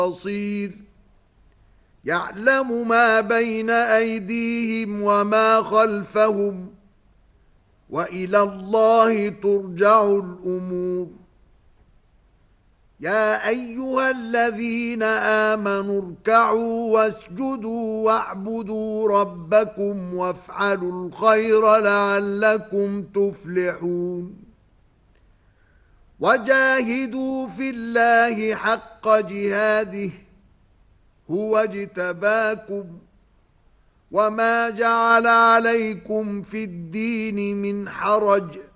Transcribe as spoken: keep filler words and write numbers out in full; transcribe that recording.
بصير يعلم ما بين أيديهم وما خلفهم وإلى الله ترجع الأمور يا أيها الذين آمنوا اركعوا واسجدوا واعبدوا ربكم وافعلوا الخير لعلكم تفلحون وجاهدوا في الله حق جهاده هو اجتباكم وما جعل عليكم في الدين من حرج